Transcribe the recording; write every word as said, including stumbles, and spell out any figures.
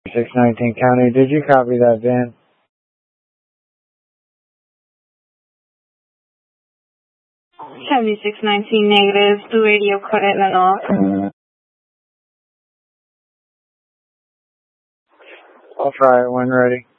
six nineteen County, did you copy that, Dan? seventy-six nineteen negative, the radio cut in and off. I'll try it when ready.